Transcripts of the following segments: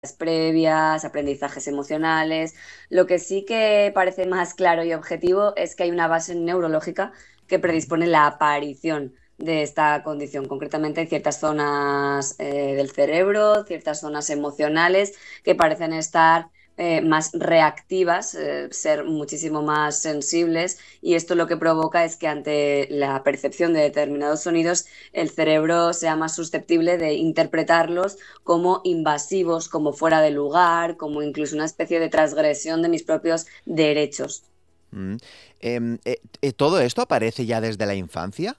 previas, aprendizajes emocionales. Lo que sí que parece más claro y objetivo es que hay una base neurológica que predispone la aparición de esta condición. Concretamente, hay ciertas zonas del cerebro, ciertas zonas emocionales que parecen estar más reactivas, ser muchísimo más sensibles, y esto lo que provoca es que ante la percepción de determinados sonidos el cerebro sea más susceptible de interpretarlos como invasivos, como fuera de lugar, como incluso una especie de transgresión de mis propios derechos. Mm. ¿Todo esto aparece ya desde la infancia?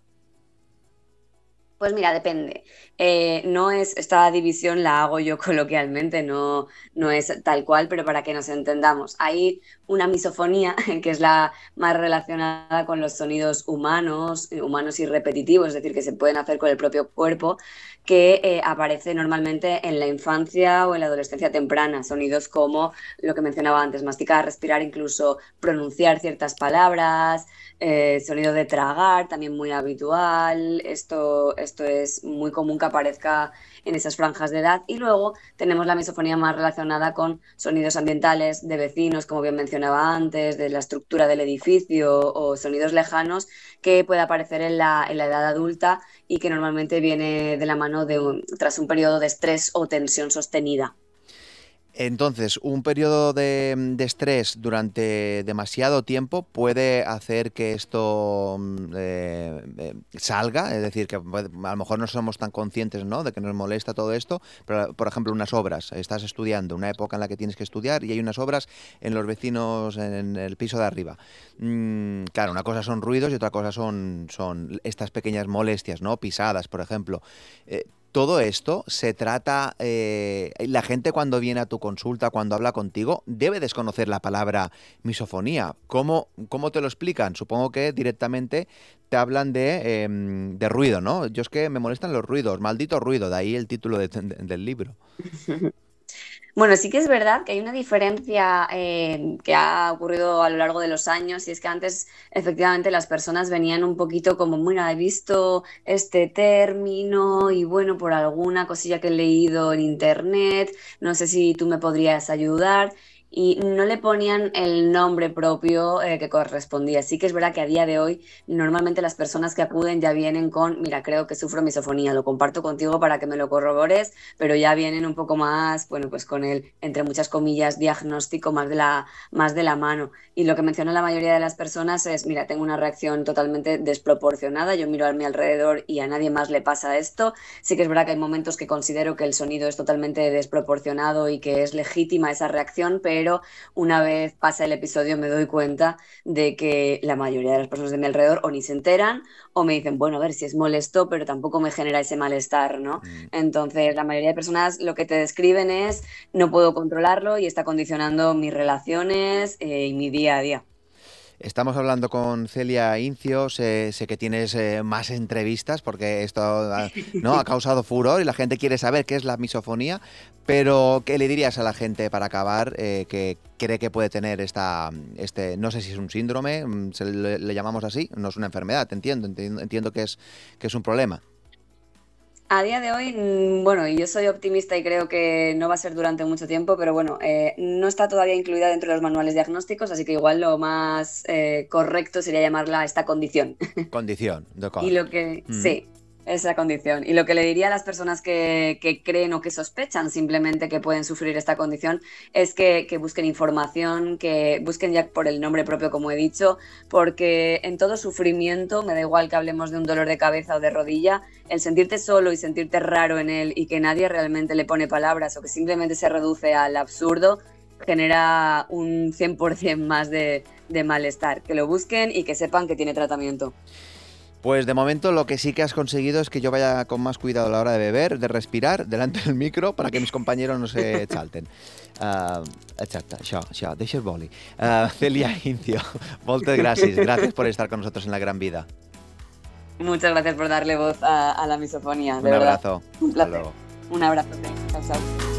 Pues mira, depende. No es, esta división la hago yo coloquialmente, no es tal cual, pero para que nos entendamos. Hay una misofonía, que es la más relacionada con los sonidos humanos, humanos y repetitivos, es decir, que se pueden hacer con el propio cuerpo, que aparece normalmente en la infancia o en la adolescencia temprana. Sonidos como lo que mencionaba antes, masticar, respirar, incluso pronunciar ciertas palabras, sonido de tragar, también muy habitual. Esto es muy común que aparezca en esas franjas de edad. Y luego tenemos la misofonía más relacionada con sonidos ambientales de vecinos, como bien mencionaba antes, de la estructura del edificio o sonidos lejanos que puede aparecer en la edad adulta y que normalmente viene de la mano tras un periodo de estrés o tensión sostenida. Entonces, un periodo de estrés durante demasiado tiempo puede hacer que esto salga, es decir, que a lo mejor no somos tan conscientes, ¿no?, de que nos molesta todo esto, pero, por ejemplo, unas obras, estás estudiando, una época en la que tienes que estudiar y hay unas obras en los vecinos en el piso de arriba. Claro, una cosa son ruidos y otra cosa son estas pequeñas molestias, ¿no?, pisadas, por ejemplo. Todo esto se trata, la gente cuando viene a tu consulta, cuando habla contigo, debe desconocer la palabra misofonía. ¿Cómo te lo explican? Supongo que directamente te hablan de ruido, ¿no? Yo es que me molestan los ruidos, maldito ruido, de ahí el título del libro. Bueno, sí que es verdad que hay una diferencia que ha ocurrido a lo largo de los años, y es que antes efectivamente las personas venían un poquito como, mira, he visto este término y bueno, por alguna cosilla que he leído en internet, no sé si tú me podrías ayudar. Y no le ponían el nombre propio que correspondía. Sí que es verdad que a día de hoy normalmente las personas que acuden ya vienen con, mira, creo que sufro misofonía, lo comparto contigo para que me lo corrobores, pero ya vienen un poco más, bueno, pues con el, entre muchas comillas, diagnóstico más de la mano. Y lo que menciona la mayoría de las personas es, mira, tengo una reacción totalmente desproporcionada, yo miro a mi alrededor y a nadie más le pasa esto. Sí que es verdad que hay momentos que considero que el sonido es totalmente desproporcionado y que es legítima esa reacción, pero una vez pasa el episodio me doy cuenta de que la mayoría de las personas de mi alrededor o ni se enteran o me dicen, bueno, a ver si es molesto, pero tampoco me genera ese malestar, ¿no? Mm. Entonces, la mayoría de personas lo que te describen es no puedo controlarlo y está condicionando mis relaciones y mi día a día. Estamos hablando con Celia Incio, sé que tienes más entrevistas porque esto ¿no?, ha causado furor y la gente quiere saber qué es la misofonía, pero ¿qué le dirías a la gente para acabar que cree que puede tener no sé si es un síndrome, le llamamos así, no es una enfermedad, entiendo que es un problema? A día de hoy, bueno, y yo soy optimista y creo que no va a ser durante mucho tiempo, pero bueno, no está todavía incluida dentro de los manuales diagnósticos, así que igual lo más correcto sería llamarla esta condición. Condición, Y d'acord. lo que, Mm. sí, esa condición. Y lo que le diría a las personas que creen o que sospechan simplemente que pueden sufrir esta condición es que busquen información, que busquen ya por el nombre propio, como he dicho, porque en todo sufrimiento, me da igual que hablemos de un dolor de cabeza o de rodilla, el sentirte solo y sentirte raro en él y que nadie realmente le pone palabras o que simplemente se reduce al absurdo, genera un 100% más de malestar. Que lo busquen y que sepan que tiene tratamiento. Pues de momento lo que sí que has conseguido es que yo vaya con más cuidado a la hora de beber, de respirar, delante del micro, para que mis compañeros no se exalten. Exacte, això, deixa el boli. Celia Incio, moltes gràcies por estar con nosotros en La Gran Vida. Muchas gracias por darle voz a la misofonía, de Un verdad. abrazo. Un Hasta placer. luego. Un abrazo. Chao, chao.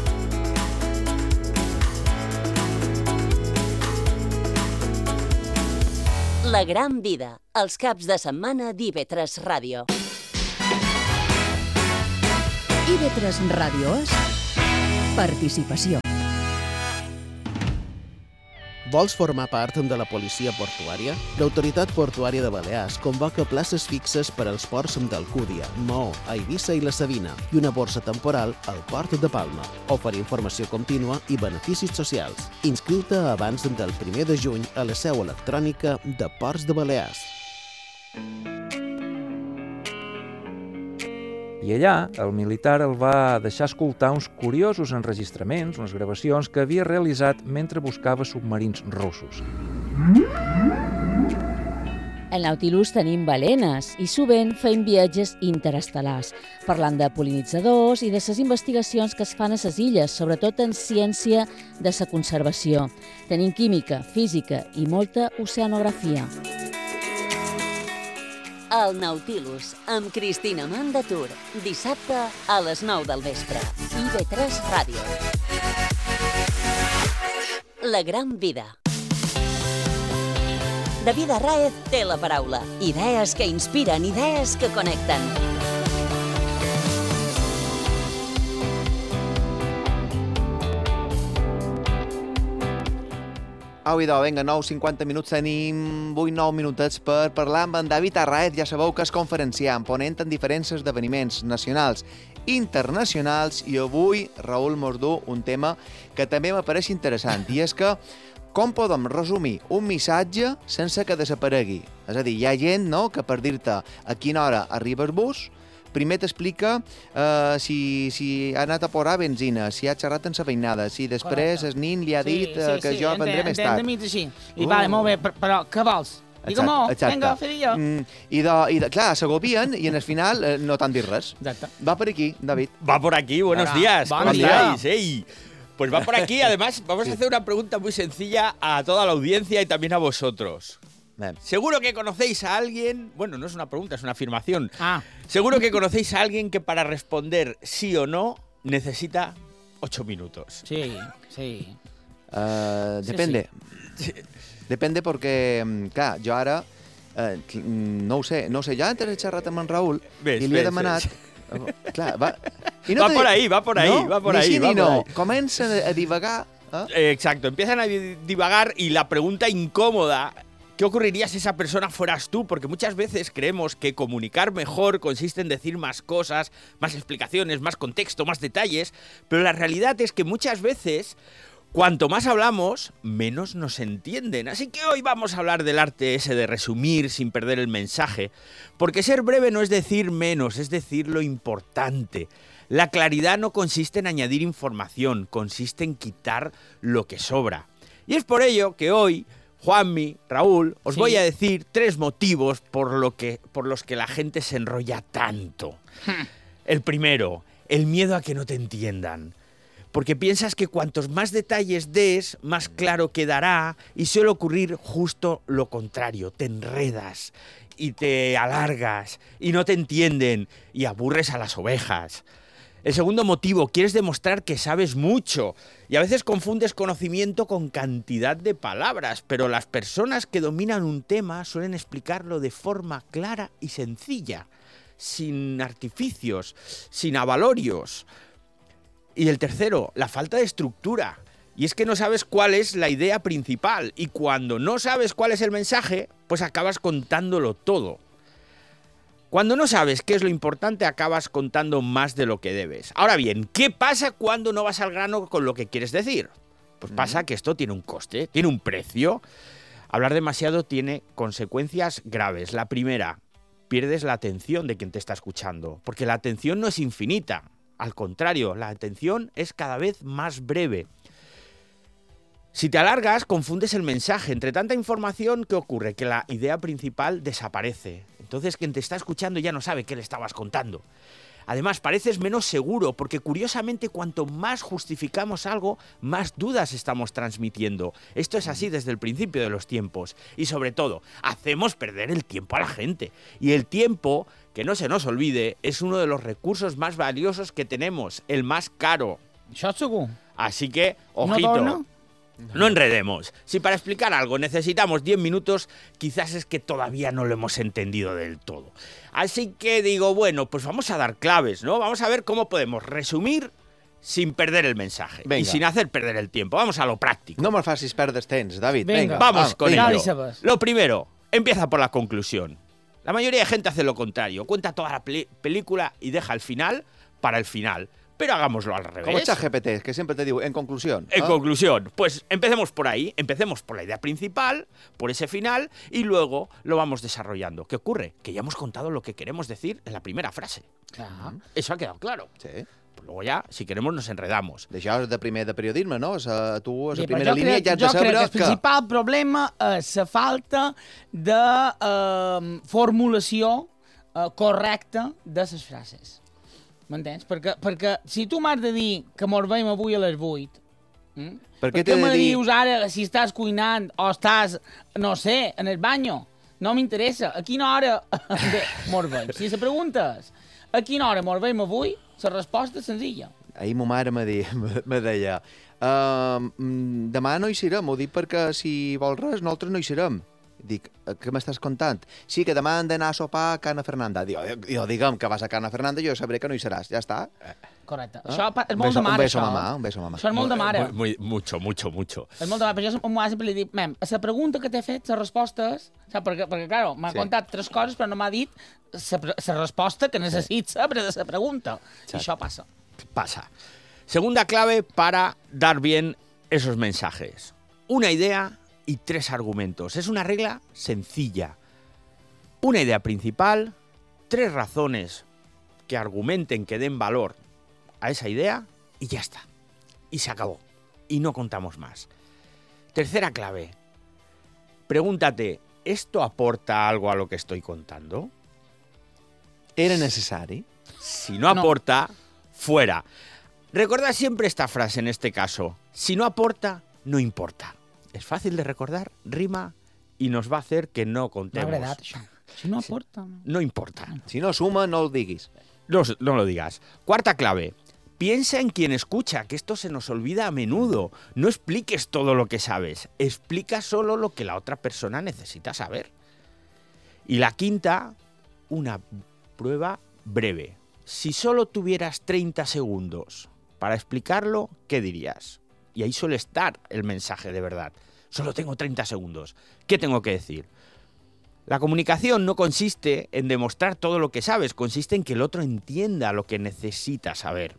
La Gran Vida, els caps de setmana d'IV3 Ràdio. IB3 Ràdio és Participació. Vols formar part de la policia portuària? L'Autoritat Portuària de Balears convoca places fixes per als ports d'Alcúdia, Maó, Eivissa i la Sabina i una borsa temporal al Port de Palma. Oferir informació contínua i beneficis socials. Inscriu-te abans del 1 de juny a la seu electrònica de Ports de Balears. I allà, el militar el va deixar escoltar uns curiosos enregistraments, unes gravacions que havia realitzat mentre buscava submarins russos. Al Nautilus tenim balenes i sovint fem viatges interestel·lars, parlant de pol·linitzadors i de les investigacions que es fan a les illes, sobretot en ciència de la conservació. Tenim química, física i molta oceanografia. El Nautilus, amb Cristina Mandatur, dissabte a les 9 del vespre. IB3 Ràdio. La gran vida. David Arraez té la paraula. Idees que inspiren, idees que connecten. Au, idò, vinga, 9:50 minuts, tenim 8-9 minutets per parlar amb en David Arraez. Ja sabeu que és conferenciant, ponent en diferents esdeveniments nacionals i internacionals, i avui Raül mos du un tema que també m'apareix interessant, i és que com podem resumir un missatge sense que desaparegui? És a dir, hi ha gent, no?, que per dir-te a quina hora arriba el bus, primer t'explica si ha anat a posar benzina, si ha xerrat en sa veïnada, si després el nin li ha dit que jo vendré més tard. Sí, així. I vale, molt bé, però què vols? Digue-m'ho, vinga, fer jo. Clar, s'agobien i en el final no t'han dit res. Exacte. Va por aquí, David. Va por aquí, buenos días. Buen ¿Cómo día. estáis? ¡Ey! Pues va por aquí, además vamos a hacer una pregunta muy sencilla a toda la audiencia y también a vosotros. Seguro que conocéis a alguien, bueno, no es una pregunta, es una afirmación. Seguro que conocéis a alguien que para responder sí o no necesita 8 minutos. Sí, sí. Depende. Sí. Depende perquè, clar, jo ara no ho sé, jo antes he xerrat amb en Raül i li he demanat... Clar, va... Va por ahí, va por ahí, no? va por ni ahí. sí va ni por no. ahí. Comença a divagar. Exacto, empiezan a divagar y la pregunta incómoda, ¿qué ocurriría si esa persona fueras tú? Porque muchas veces creemos que comunicar mejor consiste en decir más cosas, más explicaciones, más contexto, más detalles, pero la realidad es que muchas veces, cuanto más hablamos, menos nos entienden. Así que hoy vamos a hablar del arte ese de resumir sin perder el mensaje, porque ser breve no es decir menos, es decir lo importante. La claridad no consiste en añadir información, consiste en quitar lo que sobra. Y es por ello que hoy, Juanmi, Raúl, os voy a decir 3 motivos por los que la gente se enrolla tanto. El primero, el miedo a que no te entiendan. Porque piensas que cuantos más detalles des, más claro quedará, y suele ocurrir justo lo contrario. Te enredas y te alargas y no te entienden y aburres a las ovejas. El segundo motivo, quieres demostrar que sabes mucho y a veces confundes conocimiento con cantidad de palabras, pero las personas que dominan un tema suelen explicarlo de forma clara y sencilla, sin artificios, sin avalorios. Y el tercero, la falta de estructura. Y es que no sabes cuál es la idea principal y cuando no sabes cuál es el mensaje, pues acabas contándolo todo. Cuando no sabes qué es lo importante, acabas contando más de lo que debes. Ahora bien, ¿qué pasa cuando no vas al grano con lo que quieres decir? Pues pasa que esto tiene un coste, tiene un precio. Hablar demasiado tiene consecuencias graves. La primera, pierdes la atención de quien te está escuchando, porque la atención no es infinita. Al contrario, la atención es cada vez más breve. Si te alargas, confundes el mensaje. Entre tanta información, ¿qué ocurre? Que la idea principal desaparece. Entonces, quien te está escuchando ya no sabe qué le estabas contando. Además, pareces menos seguro, porque curiosamente, cuanto más justificamos algo, más dudas estamos transmitiendo. Esto es así desde el principio de los tiempos. Y sobre todo, hacemos perder el tiempo a la gente. Y el tiempo, que no se nos olvide, es uno de los recursos más valiosos que tenemos, el más caro. Así que, ojito. No enredemos. Si para explicar algo necesitamos 10 minutos, quizás es que todavía no lo hemos entendido del todo. Así que digo, bueno, pues vamos a dar claves, ¿no? Vamos a ver cómo podemos resumir sin perder el mensaje Venga. y sin hacer perder el tiempo. Vamos a lo práctico. No me facis perdre temps, David. Venga. Vamos con venga. ello. Dale, Sebas. Lo primero, empieza por la conclusión. La mayoría de gente hace lo contrario. Cuenta toda la película y deja el final para el final. Pero hagámoslo al revés. Como ChatGPT, que siempre te digo, en conclusión. En conclusión, pues empecemos por ahí, empecemos por la idea principal, por ese final, y luego lo vamos desarrollando. ¿Qué ocurre? Que ya hemos contado lo que queremos decir en la primera frase. Eso ha quedado claro. Sí. Pues luego ya, si queremos, nos enredamos. D'això és de primer de periodisme, no? Tu, a la Bé, però primera jo línia, crec- ja has jo de crec saber que el principal problema és la falta de formulació correcta de les frases. M'entens? Perquè si tu m'has de dir que mos veiem avui a les 8, Per què què t'he de me dir... dius ara si estàs cuinant o estàs, no sé, en el baño? No m'interessa. A quina hora mos veiem? Si la pregunta és a quina hora mos veiem avui, la resposta és senzilla. Ahir ma mare me deia demà no hi serem, ho dic perquè si vols res, nosaltres no hi serem. Dic, què m'estàs contant? Sí, que demà han d'anar a sopar a Cana Fernanda. Jo digue'm que vas a Cana Fernanda, jo sabré que no hi seràs, ja està. Correcte. Això és molt de Un mare, beso això. mamà, un beso mamà. Això és molt de mare. Mucho. És molt de mare, però jo a ma mare sempre li dic, la pregunta que t'he fet, les respostes, saps? Perquè claro, m'ha contat 3 coses, però no m'ha dit la resposta que necessita saber de la pregunta. I això passa. Pasa. Segunda clave para dar bien esos mensajes. Una idea y 3 argumentos. Es una regla sencilla. Una idea principal, 3 razones que argumenten, que den valor a esa idea y ya está. Y se acabó. Y no contamos más. Tercera clave. Pregúntate, ¿esto aporta algo a lo que estoy contando? Era necessari? Si no aporta, fuera. Recordad siempre esta frase en este caso. Si no aporta, no importa. Es fácil de recordar, rima y nos va a hacer que no M'ha contemos. agradat, això. Si no aporta... No importa. Si no suma, no el diguis. No lo digas. Cuarta clave. Piensa en quien escucha, que esto se nos olvida a menudo. No expliques todo lo que sabes. Explica solo lo que la otra persona necesita saber. Y la quinta, una prueba breve. Si solo tuvieras 30 segundos para explicarlo, ¿qué dirías? Y ahí suele estar el mensaje de verdad. Solo tengo 30 segundos. ¿Qué tengo que decir? La comunicación no consiste en demostrar todo lo que sabes, consiste en que el otro entienda lo que necesita saber.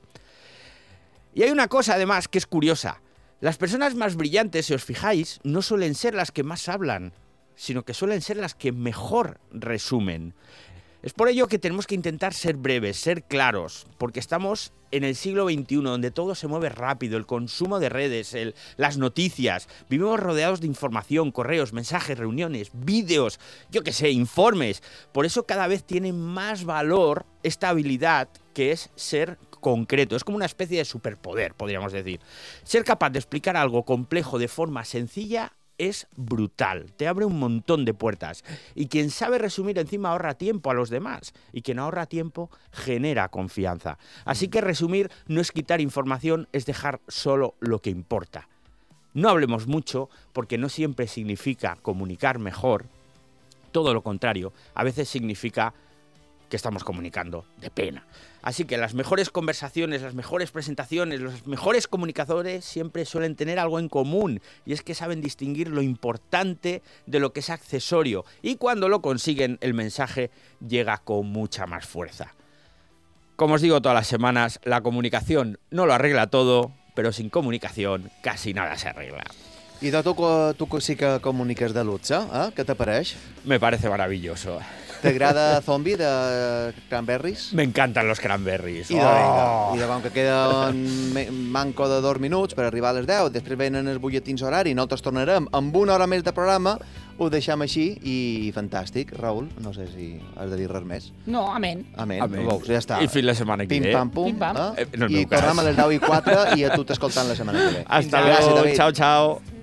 Y hay una cosa además que es curiosa. Las personas más brillantes, si os fijáis, no suelen ser las que más hablan, sino que suelen ser las que mejor resumen. Es por ello que tenemos que intentar ser breves, ser claros, porque estamos en el siglo XXI, donde todo se mueve rápido, el consumo de redes, las noticias. Vivimos rodeados de información, correos, mensajes, reuniones, vídeos, yo qué sé, informes. Por eso cada vez tiene más valor esta habilidad que es ser concreto. Es como una especie de superpoder, podríamos decir. Ser capaz de explicar algo complejo de forma sencilla es brutal, te abre un montón de puertas. Y quien sabe resumir encima ahorra tiempo a los demás. Y quien ahorra tiempo genera confianza. Así que resumir no es quitar información, es dejar solo lo que importa. No hablemos mucho porque no siempre significa comunicar mejor. Todo lo contrario, a veces significa que estamos comunicando de pena. Así que las mejores conversaciones, las mejores presentaciones, los mejores comunicadores siempre suelen tener algo en común, y es que saben distinguir lo importante de lo que es accesorio, y cuando lo consiguen el mensaje llega con mucha más fuerza. Como os digo todas las semanas, la comunicación no lo arregla todo, pero sin comunicación casi nada se arregla. I tu sí que comuniques de luxe, Què t'apareix? Me parece maravilloso. T'agrada Zombie de Cranberries? Me encantan los cranberries. I de com que queden manco de 2 minuts per arribar a les 10, després venen els butlletins horari, nosaltres tornarem amb 1 hora més de programa, ho deixem així i fantàstic. Raül, no sé si has de dir res més. No, amén. Amén. Veus, ja està. I fins la setmana que ve. Pim-pam-pum. Pim-pam. I tornem a les 10:04 i a tu t'escoltant la setmana que ve. Hasta luego. Chao, chao.